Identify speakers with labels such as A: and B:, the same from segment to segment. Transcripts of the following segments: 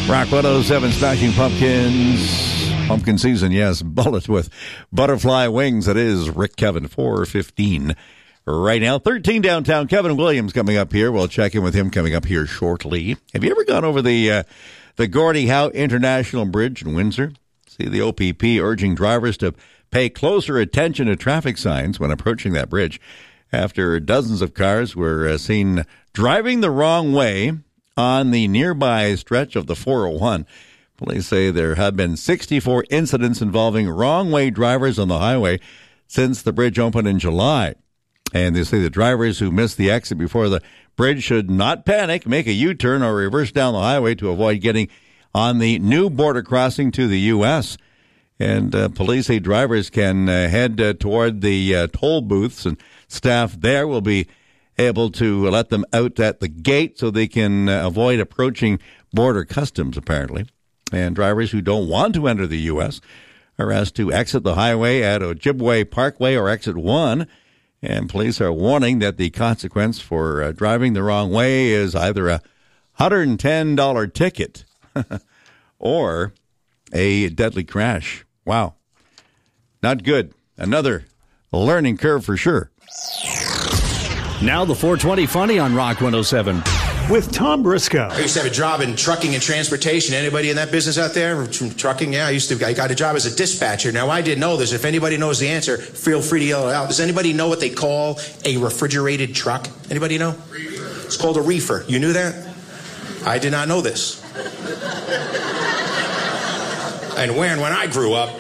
A: Rock 107 Smashing Pumpkins. Pumpkin season, yes. Bullet with butterfly wings. It is Rick Kevin, 4:15 right now. 13 downtown. Kevin Williams coming up here. We'll check in with him coming up here shortly. Have you ever gone over the Gordie Howe International Bridge in Windsor? See the OPP urging drivers to pay closer attention to traffic signs when approaching that bridge after dozens of cars were seen driving the wrong way on the nearby stretch of the 401. Police say there have been 64 incidents involving wrong-way drivers on the highway since the bridge opened in July. And they say the drivers who missed the exit before the bridge should not panic, make a U-turn, or reverse down the highway to avoid getting on the new border crossing to the U.S. And police say drivers can head toward the toll booths, and staff there will be able to let them out at the gate so they can avoid approaching border customs, apparently. And drivers who don't want to enter the U.S. are asked to exit the highway at Ojibwe Parkway or exit 1. And police are warning that the consequence for driving the wrong way is either a $110 ticket or a deadly crash. Wow. Not good. Another learning curve for sure.
B: Now the 420 Funny on Rock 107.
C: With Tom Briscoe.
D: I used to have a job in trucking and transportation. Anybody in that business out there? From trucking? Yeah, I got a job as a dispatcher. Now, I didn't know this. If anybody knows the answer, feel free to yell it out. Does anybody know what they call a refrigerated truck? Anybody know? Reefer. It's called a reefer. You knew that? I did not know this. And when I grew up,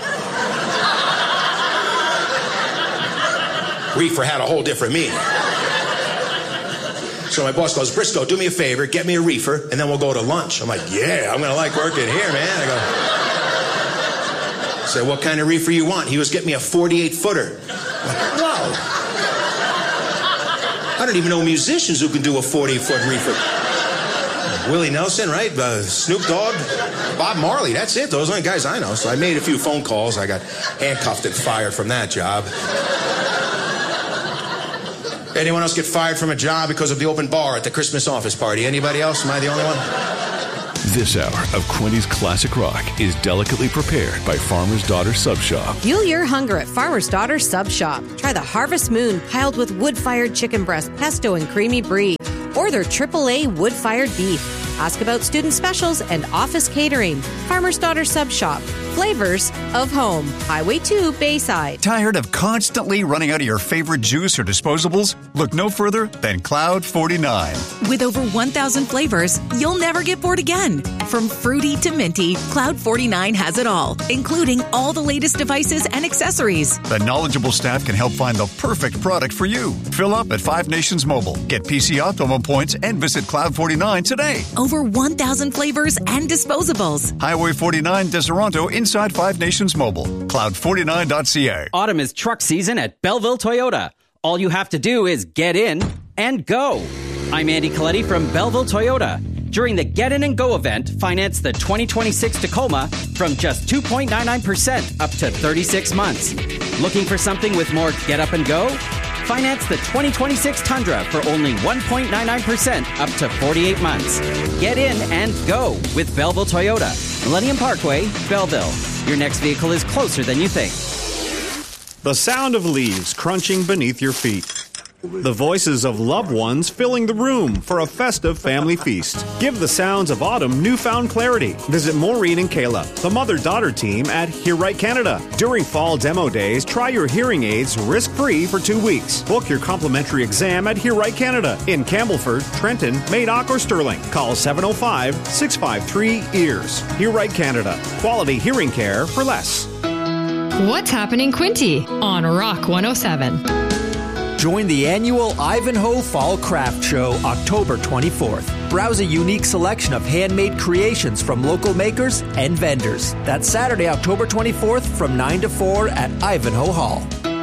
D: reefer had a whole different meaning. So my boss goes, Briscoe, do me a favor, get me a reefer, and then we'll go to lunch. I'm like, yeah, I'm going to like working here, man. I said, what kind of reefer you want? He was, get me a 48-footer. Wow. I don't even know musicians who can do a 40-foot reefer. Willie Nelson, right? Snoop Dogg, Bob Marley, that's it. Those are the guys I know. So I made a few phone calls. I got handcuffed and fired from that job. Anyone else get fired from a job because of the open bar at the Christmas office party? Anybody else? Am I the only one?
E: This hour of Quinty's Classic Rock is delicately prepared by Farmer's Daughter Sub Shop.
F: Fuel your hunger at Farmer's Daughter Sub Shop. Try the Harvest Moon piled with wood-fired chicken breast, pesto, and creamy brie, or their AAA wood-fired beef. Ask about student specials and office catering. Farmer's Daughter Sub Shop. Flavors of home. Highway 2, Bayside.
G: Tired of constantly running out of your favorite juice or disposables? Look no further than Cloud 49.
H: With over 1,000 flavors, you'll never get bored again. From fruity to minty, Cloud 49 has it all, including all the latest devices and accessories.
G: The knowledgeable staff can help find the perfect product for you. Fill up at Five Nations Mobile. Get PC Optimum points and visit Cloud 49 today.
H: Over 1,000 flavors and disposables.
G: Highway 49, Deseronto, inside Five Nations Mobile. Cloud49.ca.
I: Autumn is truck season at Belleville Toyota. All you have to do is get in and go. I'm Andy Coletti from Belleville Toyota. During the Get In and Go event, finance the 2026 Tacoma from just 2.99% up to 36 months. Looking for something with more get up and go? Finance the 2026 Tundra for only 1.99% up to 48 months. Get in and go with Belleville Toyota. Millennium Parkway, Belleville. Your next vehicle is closer than you think.
C: The sound of leaves crunching beneath your feet. The voices of loved ones filling the room for a festive family feast. Give the sounds of autumn newfound clarity. Visit Maureen and Kayla, the mother-daughter team at Hear Right Canada. During fall demo days, try your hearing aids risk-free for 2 weeks. Book your complimentary exam at Hear Right Canada in Campbellford, Trenton, Madoc, or Sterling. Call 705-653-EARS. Hear Right Canada. Quality hearing care for less.
J: What's happening, Quinty on Rock 107.
K: Join the annual Ivanhoe Fall Craft Show October 24th. Browse a unique selection of handmade creations from local makers and vendors. That's Saturday, October 24th from 9 to 4 at Ivanhoe Hall.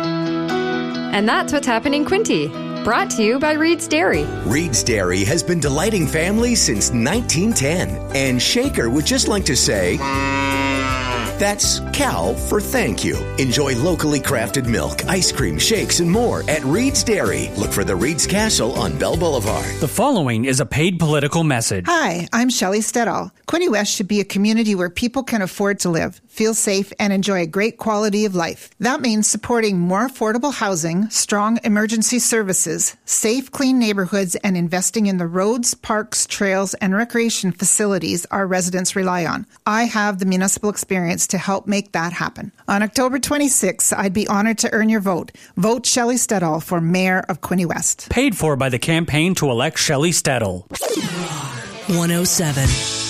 J: And that's what's happening, Quinty. Brought to you by Reed's Dairy.
L: Reed's Dairy has been delighting families since 1910. And Shaker would just like to say, That's CAL for thank you. Enjoy locally crafted milk, ice cream, shakes, and more at Reed's Dairy. Look for the Reed's Castle on Bell Boulevard.
M: The following is a paid political message.
N: Hi, I'm Shelley Stedall. Quinte West should be a community where people can afford to live, feel safe, and enjoy a great quality of life. That means supporting more affordable housing, strong emergency services, safe, clean neighborhoods, and investing in the roads, parks, trails, and recreation facilities our residents rely on. I have the municipal experience to help make that happen. On October 26th, I'd be honored to earn your vote. Vote Shelley Stedall for Mayor of Quinte West.
M: Paid for by the campaign to elect Shelley Stedall.
O: 107.